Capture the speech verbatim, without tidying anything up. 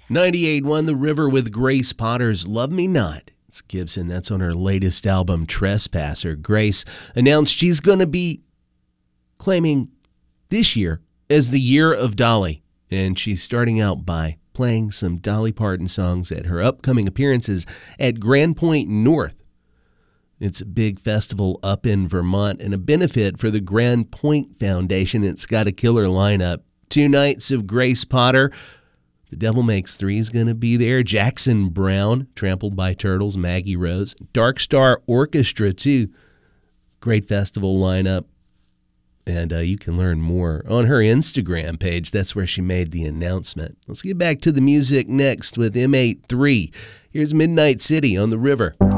ninety-eight point one The River with Grace Potter's Love Me Not. It's Gibson. That's on her latest album, Trespasser. Grace announced she's going to be claiming this year as the year of Dolly. And she's starting out by playing some Dolly Parton songs at her upcoming appearances at Grand Point North. It's a big festival up in Vermont and a benefit for the Grand Point Foundation. It's got a killer lineup. Two nights of Grace Potter. The Devil Makes Three is going to be there. Jackson Browne, Trampled by Turtles, Maggie Rose. Dark Star Orchestra, too. Great festival lineup. And uh, you can learn more on her Instagram page. That's where she made the announcement. Let's get back to the music next with M eighty-three. Here's Midnight City on the River.